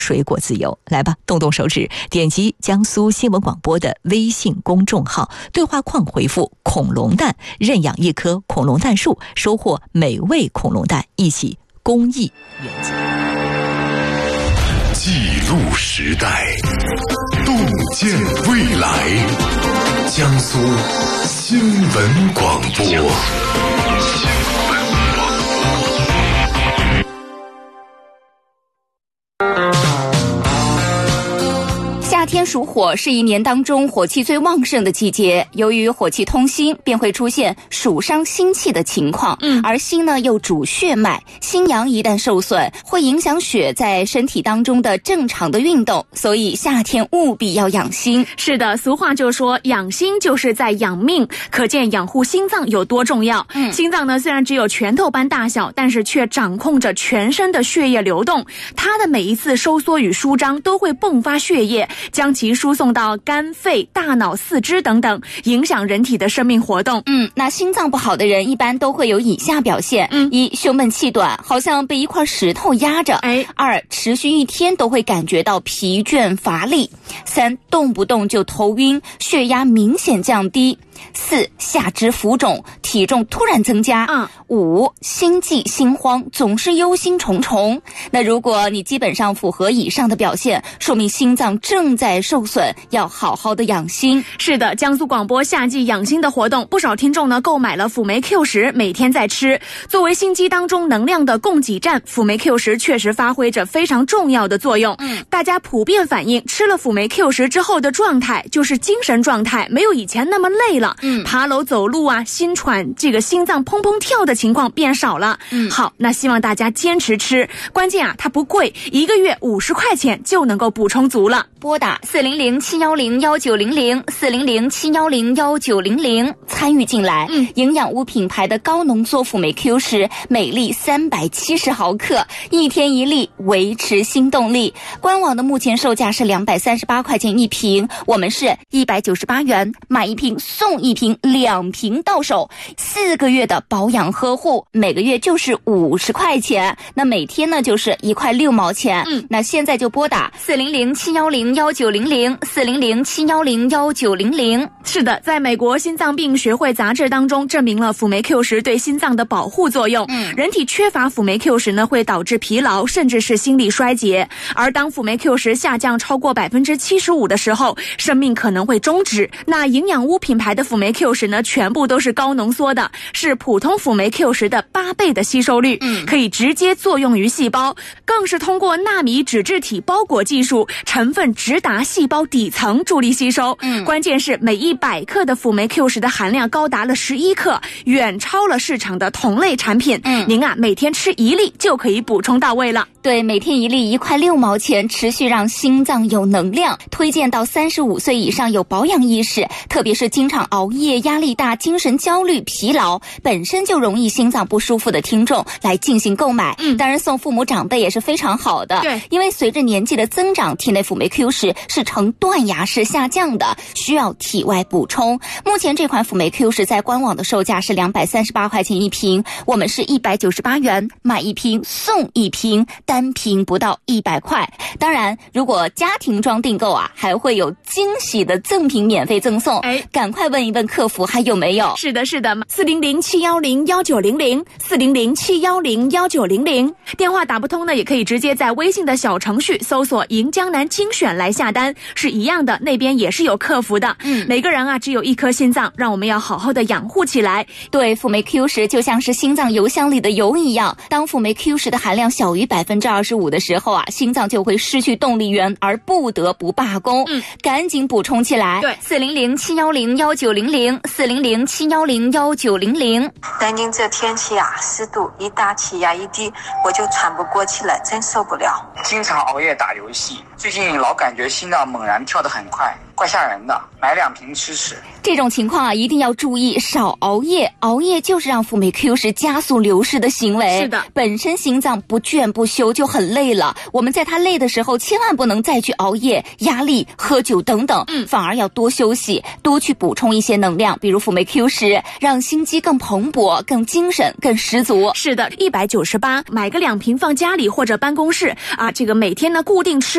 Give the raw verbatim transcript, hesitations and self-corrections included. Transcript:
水果自由。来吧，动动手指，点击江苏新闻广播的微信公众号，对话框回复恐龙蛋，认养一棵恐龙蛋树，收获美味恐龙蛋，一起公益援建。 记录时代，洞见未来。江苏新闻广播。 夏天属火，是一年当中火气最旺盛的季节，由于火气通心，便会出现暑伤心气的情况。嗯，而心呢又主血脉，心阳一旦受损，会影响血在身体当中的正常的运动，所以夏天务必要养心。 是的，俗话就说养心就是在养命，可见养护心脏有多重要。嗯，心脏呢虽然只有拳头般大小，但是却掌控着全身的血液流动，它的每一次收缩与舒张都会迸发血液，将其输送到肝、肺、大脑、四肢等等，影响人体的生命活动。 嗯，那心脏不好的人一般都会有以下表现：嗯，一、胸闷气短，好像被一块石头压着；哎，二、持续一天都会感觉到疲倦乏力；三、动不动就头晕，血压明显降低；四、下肢浮肿，体重突然增加；嗯，五、心悸心慌，总是忧心忡忡。那如果你基本上符合以上的表现，说明心脏正在受损，要好好的养心。 是的，江苏广播夏季养心的活动，不少听众呢购买了辅酶 Q 十，每天在吃。作为心肌当中能量的供给站，辅酶 Q 十确实发挥着非常重要的作用。嗯，大家普遍反映吃了辅酶 Q 十之后的状态就是精神状态没有以前那么累了。嗯，爬楼走路啊，心喘，这个心脏砰砰跳的情况变少了。嗯，好，那希望大家坚持吃，关键啊它不贵，一个月五十块钱就能够补充足了。 拨打四零零七幺零幺九零零四零零七幺零幺九零零参与进来。嗯，营养屋品牌的高浓缩辅酶 Q 十，每粒三百七十毫克，一天一粒，维持新动力。官网的目前售价是两百三十八块钱一瓶，我们是一百九十八元，买一瓶送一瓶，两瓶到手，四个月的保养呵护，每个月就是五十块钱，那每天呢就是一块六毛钱。嗯，那现在就拨打四零零七幺零幺九零零四零零七幺零幺九零零。 是的，在美国心脏病学会杂志当中证明了辅酶 Q 十对心脏的保护作用。嗯，人体缺乏辅酶 Q 十呢，会导致疲劳，甚至是心力衰竭。而当辅酶 Q 十下降超过百分之七十五的时候，生命可能会终止。那营养屋品牌的辅酶 Q 十呢，全部都是高浓缩的，是普通辅酶 Q 十的八倍的吸收率，嗯，可以直接作用于细胞，更是通过纳米脂质体包裹技术，成分直达细胞底层，助力吸收。嗯，关键是每一百克的辅酶 Q 十的含量高达了十一克，远超了市场的同类产品。嗯，您啊每天吃一粒就可以补充到位了。 对，每天一粒一块六毛钱，持续让心脏有能量。推荐到三十五岁以上有保养意识，特别是经常熬夜、压力大、精神焦虑、疲劳，本身就容易心脏不舒服的听众来进行购买。嗯，当然送父母长辈也是非常好的。对，因为随着年纪的增长，体内辅酶 Q 十是呈断崖式下降的，需要体外补充。目前这款辅酶 Q 十在官网的售价是两百三十八块钱一瓶，我们是一百九十八元，买一瓶送一瓶，单瓶不到一百块。当然，如果家庭装订购啊，还会有惊喜的赠品免费赠送。哎，赶快问一问客服还有没有？ 是的，是的，四零零七幺零幺九零零四零零七幺零幺九零零，电话打不通呢，也可以直接在微信的小程序搜索“赢江南精选”来下单，是一样的，那边也是有客服的。嗯，每个人啊只有一颗心脏，让我们要好好的养护起来。 对，辅酶 Q 十就像是心脏油箱里的油一样，当辅酶 Q 十的含量小于百分之二十五的时候啊，心脏就会失去动力源，而不得不罢工。嗯，赶紧补充起来。对，四零零七幺零幺九零零四零零七幺零幺九零零。 南京这天气啊，湿度一大，气压一低，我就喘不过气来，真受不了。 经常熬夜打游戏，最近老感觉心脏猛然跳得很快，怪吓人的，买两瓶吃吃。 这种情况啊，一定要注意少熬夜。熬夜就是让辅酶 Q 十加速流失的行为。是的，本身心脏不倦不休就很累了，我们在它累的时候，千万不能再去熬夜、压力、喝酒等等，嗯，反而要多休息，多去补充一些能量，比如辅酶 Q 十，让心肌更蓬勃、更精神、更十足。 是的，一百九十八，买个两瓶放家里或者办公室啊，这个每天呢固定吃。